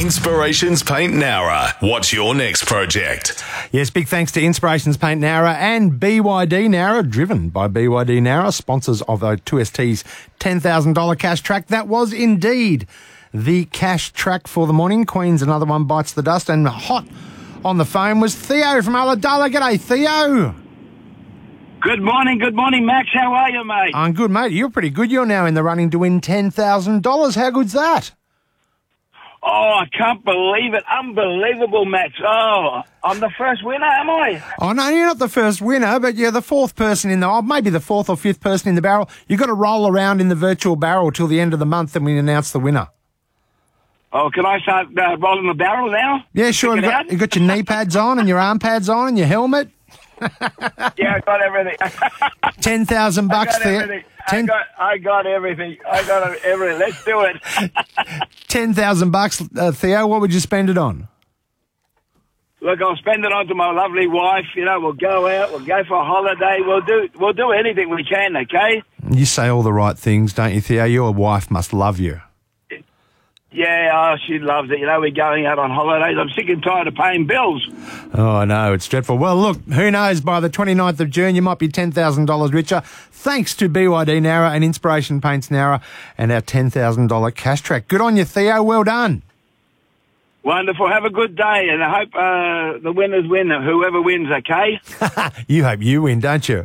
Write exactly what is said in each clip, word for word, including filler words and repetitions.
Inspirations Paint Nowra. What's your next project? Yes, big thanks to Inspirations Paint Nowra and B Y D Nowra, driven by B Y D Nowra, sponsors of uh, two S T's ten thousand dollars cash track. That was indeed the cash track for the morning. Queen's another one bites the dust, and hot on the phone was Theo from Ulladulla. G'day, Theo. Good morning, good morning, Max. How are you, mate? I'm good, mate. You're pretty good. You're now in the running to win ten thousand dollars. How good's that? Oh, I can't believe it. Unbelievable, Max. Oh, I'm the first winner, am I? Oh, no, you're not the first winner, but you're the fourth person in the, oh, maybe the fourth or fifth person in the barrel. You've got to roll around in the virtual barrel till the end of the month and we announce the winner. Oh, can I start uh, rolling the barrel now? Yeah, sure. You've got, you got your knee pads on and your arm pads on and your helmet. Yeah, I got everything. Ten thousand bucks there. I got, I got everything. I got everything. Let's do it. Ten thousand bucks, uh, Theo. What would you spend it on? Look, I'll spend it on to my lovely wife. You know, we'll go out. We'll go for a holiday. We'll do, we'll do anything we can. Okay. You say all the right things, don't you, Theo? Your wife must love you. Yeah, oh, she loves it. You know, we're going out on holidays. I'm sick and tired of paying bills. Oh, I know. It's dreadful. Well, look, who knows? By the twenty-ninth of June, you might be ten thousand dollars richer thanks to B Y D Nowra and Inspiration Paints Nowra and our ten thousand dollars cash track. Good on you, Theo. Well done. Wonderful. Have a good day, and I hope uh, the winners win, whoever wins, okay? You hope you win, don't you?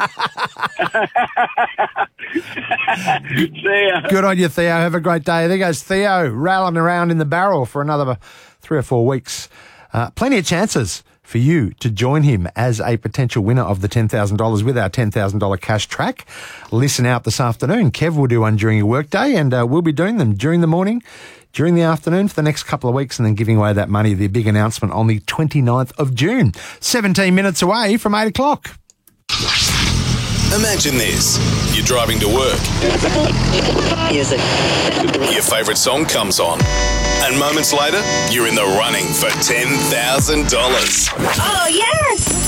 See ya. Good on you, Theo. Have a great day. There goes Theo, railing around in the barrel for another three or four weeks. Uh, plenty of chances for you to join him as a potential winner of the ten thousand dollars with our ten thousand dollars cash track. Listen out this afternoon. Kev will do one during your workday, and uh, we'll be doing them during the morning, during the afternoon for the next couple of weeks, and then giving away that money, the big announcement on the twenty-ninth of June. seventeen minutes away from eight o'clock. Imagine this. You're driving to work. Music. Your favourite song comes on. And moments later, you're in the running for ten thousand dollars. Oh, yes!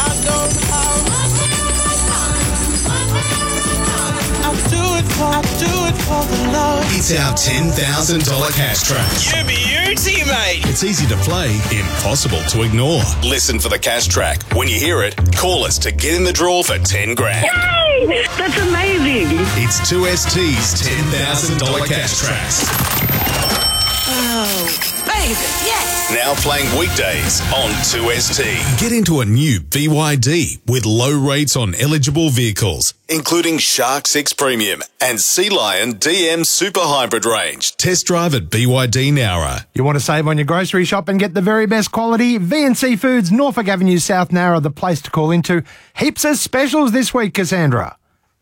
I'll do it for, I'll do it for the love. It's our ten thousand dollars cash track. You beauty, mate. It's easy to play, impossible to ignore. Listen for the cash track. When you hear it, call us to get in the draw for ten grand. Yay! That's amazing. It's two S T's ten thousand dollars cash tracks. Oh, baby, yes. Now playing weekdays on two S T. Get into a new B Y D with low rates on eligible vehicles, including Shark six Premium and Sea Lion D M Super Hybrid range. Test drive at B Y D Nowra. You want to save on your grocery shop and get the very best quality? V and C Foods, Norfolk Avenue, South Nowra, the place to call into. Heaps of specials this week, Cassandra.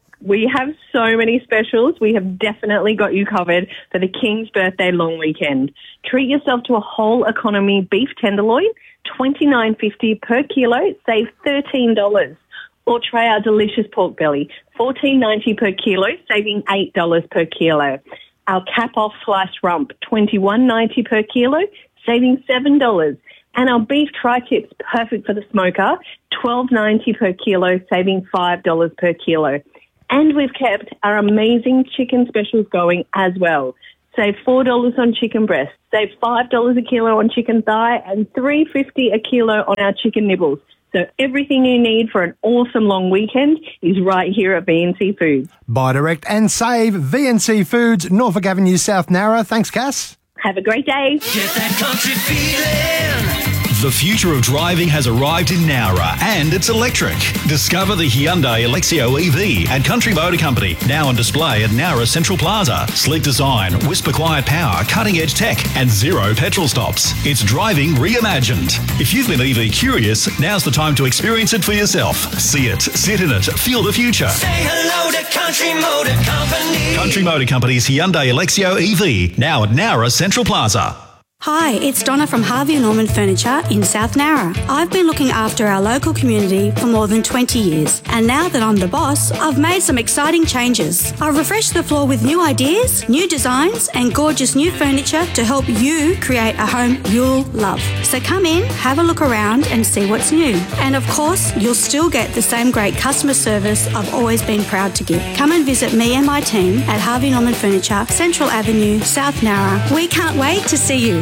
We have so many specials. We have definitely got you covered for the King's birthday long weekend. Treat yourself to a whole economy beef tenderloin, twenty-nine fifty per kilo, save thirteen dollars. Or try our delicious pork belly, fourteen ninety per kilo, saving eight dollars per kilo. Our cap-off sliced rump, twenty-one ninety per kilo, saving seven dollars. And our beef tri-tips, perfect for the smoker, twelve ninety per kilo, saving five dollars per kilo. And we've kept our amazing chicken specials going as well. Save four dollars on chicken breast, save five dollars a kilo on chicken thigh, and three dollars fifty a kilo on our chicken nibbles. So everything you need for an awesome long weekend is right here at V and C Foods. Buy direct and save. V and C Foods, Norfolk Avenue, South Nowra. Thanks, Cass. Have a great day. Get that country feeling. The future of driving has arrived in Nowra, and it's electric. Discover the Hyundai Alexio E V at Country Motor Company, now on display at Nowra Central Plaza. Sleek design, whisper quiet power, cutting-edge tech, and zero petrol stops. It's driving reimagined. If you've been E V curious, now's the time to experience it for yourself. See it, sit in it, feel the future. Say hello to Country Motor Company. Country Motor Company's Hyundai Alexio E V, now at Nowra Central Plaza. Hi, it's Donna from Harvey Norman Furniture in South Nowra. I've been looking after our local community for more than twenty years, and now that I'm the boss, I've made some exciting changes. I've refreshed the floor with new ideas, new designs, and gorgeous new furniture to help you create a home you'll love. So come in, have a look around, and see what's new. And of course, you'll still get the same great customer service I've always been proud to give. Come and visit me and my team at Harvey Norman Furniture, Central Avenue, South Nowra. We can't wait to see you.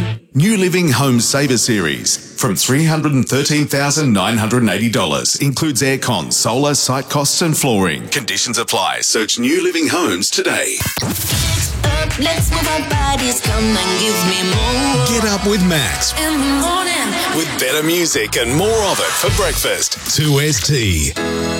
New Living Home Saver Series from three hundred thirteen thousand nine hundred eighty dollars. Includes aircon, solar, site costs and flooring. Conditions apply. Search New Living Homes today. Up, let's move our bodies, come and give me more. Get up with Max. In the morning. With better music and more of it for breakfast. two S T.